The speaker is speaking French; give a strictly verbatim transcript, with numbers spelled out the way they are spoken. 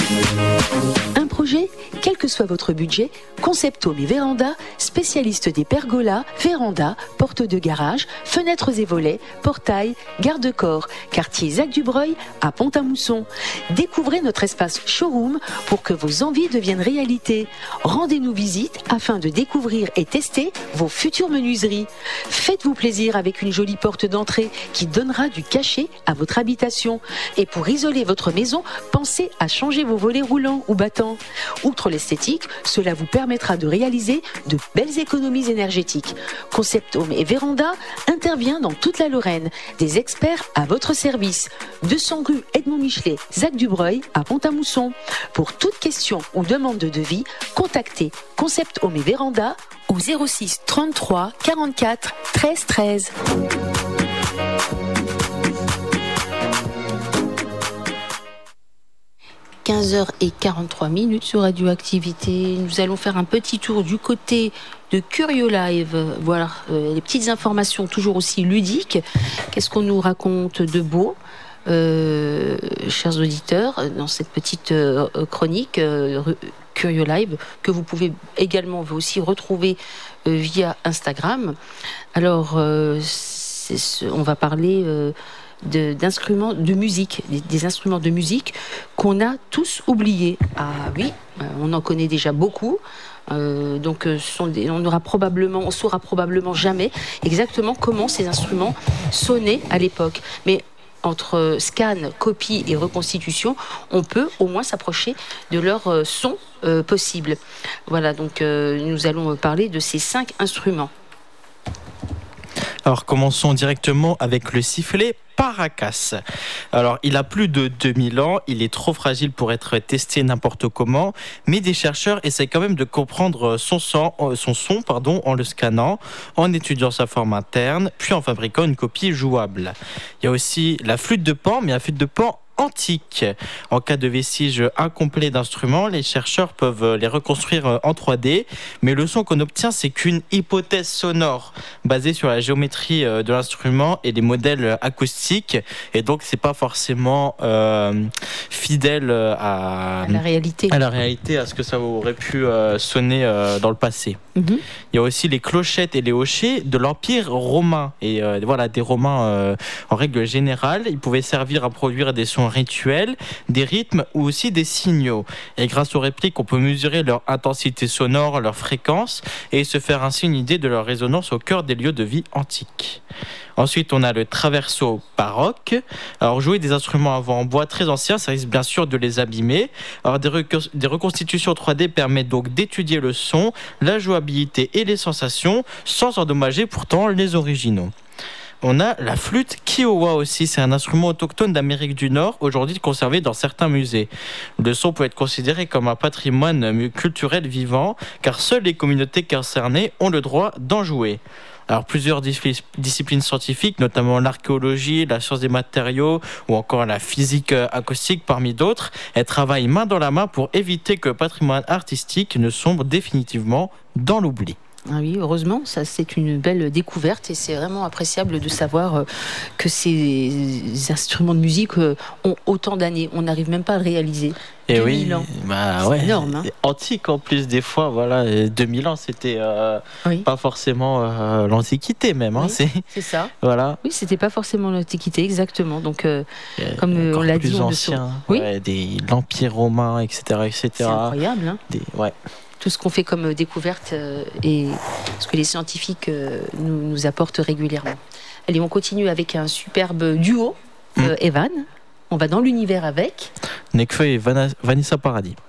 Un projet, quel que soit votre budget, Concept Home et Véranda, spécialiste des pergolas, vérandas, portes de garage, fenêtres et volets, portails, garde-corps, quartier Zac-du-Breuil à Pont-à-Mousson. Découvrez notre espace showroom pour que vos envies deviennent réalité. Rendez-nous visite afin de découvrir et tester vos futures menuiseries. Faites-vous plaisir avec une jolie porte d'entrée qui donnera du cachet à votre habitation. Et pour isoler votre maison, pensez à changer vos volets roulants ou battants. Outre l'esthétique, cela vous permettra de réaliser de belles économies énergétiques. Concept Home et Véranda intervient dans toute la Lorraine. Des experts à votre service. deux cents rue Edmond Michelet, Zac-du-Breuil à Pont-à-Mousson. Pour toute question ou demande de devis, contactez Concept Home et Véranda au zéro six trente-trois quarante-quatre treize treize. quinze heures quarante-trois minutes sur Radioactivité. Nous allons faire un petit tour du côté de Curio Live. Voilà, euh, les petites informations toujours aussi ludiques. Qu'est-ce qu'on nous raconte de beau, euh, chers auditeurs, dans cette petite euh, chronique euh, Curio Live, que vous pouvez également vous aussi retrouver euh, via Instagram. Alors, euh, c'est, on va parler... Euh, De, d'instruments de musique, des, des instruments de musique qu'on a tous oubliés. Ah oui, on en connaît déjà beaucoup. Euh, donc, ce sont des, on aura probablement, on saura probablement jamais exactement comment ces instruments sonnaient à l'époque. Mais entre scan, copie et reconstitution, on peut au moins s'approcher de leur son euh, possible. Voilà, donc euh, nous allons parler de ces cinq instruments. Alors commençons directement avec le sifflet Paracas. Alors il a plus de deux mille ans, il est trop fragile pour être testé n'importe comment, mais des chercheurs essaient quand même de comprendre son son, son son pardon, en le scannant, en étudiant sa forme interne, puis en fabriquant une copie jouable. Il y a aussi la flûte de Pan, mais la flûte de Pan antique. En cas de vestige incomplet d'instruments, les chercheurs peuvent les reconstruire en trois D, mais le son qu'on obtient, c'est qu'une hypothèse sonore basée sur la géométrie de l'instrument et les modèles acoustiques, et donc c'est pas forcément euh, fidèle à, à la réalité, à la réalité, à ce que ça aurait pu euh, sonner euh, dans le passé. Mm-hmm. Il y a aussi les clochettes et les hochets de l'Empire romain, et euh, voilà, des Romains euh, en règle générale, ils pouvaient servir à produire des sons rituels, des rythmes ou aussi des signaux. Et grâce aux répliques, on peut mesurer leur intensité sonore, leur fréquence et se faire ainsi une idée de leur résonance au cœur des lieux de vie antiques. Ensuite, on a le traverso baroque. Alors, jouer des instruments avant en bois très anciens, ça risque bien sûr de les abîmer. Alors, des, recon- des reconstitutions trois D permettent donc d'étudier le son, la jouabilité et les sensations sans endommager pourtant les originaux. On a la flûte Kiowa aussi, c'est un instrument autochtone d'Amérique du Nord, aujourd'hui conservé dans certains musées. Le son peut être considéré comme un patrimoine culturel vivant, car seules les communautés concernées ont le droit d'en jouer. Alors plusieurs dis- disciplines scientifiques, notamment l'archéologie, la science des matériaux ou encore la physique acoustique parmi d'autres, elles travaillent main dans la main pour éviter que le patrimoine artistique ne sombre définitivement dans l'oubli. Ah oui, heureusement, ça c'est une belle découverte et c'est vraiment appréciable de savoir que ces instruments de musique ont autant d'années. On n'arrive même pas à le réaliser. Et deux oui, mille ans. bah c'est ouais, énorme. Hein. Antique en plus des fois, voilà, deux mille ans c'était euh, oui. pas forcément euh, l'Antiquité même. Hein, oui, c'est... c'est ça. Voilà. Oui, c'était pas forcément l'Antiquité, exactement. Donc, euh, comme euh, on l'a plus dit, ancien, oui. ouais, des l'Empire romain, et cetera, et cetera. C'est incroyable. Hein. Des, ouais. Tout ce qu'on fait comme découverte euh, et ce que les scientifiques euh, nous, nous apportent régulièrement. Allez, on continue avec un superbe duo, euh, mm. Evan. On va dans l'univers avec Nekfeu et Vanessa Paradis.